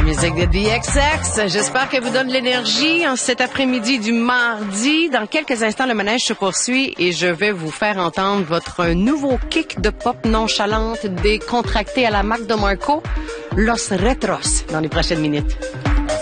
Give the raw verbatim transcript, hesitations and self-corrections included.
musique de D X X. J'espère que vous donne l'énergie en cet après-midi du mardi. Dans quelques instants, le manège se poursuit et je vais vous faire entendre votre nouveau kick de pop nonchalante décontracté à la Mac de Marco, Los Retros, dans les prochaines minutes.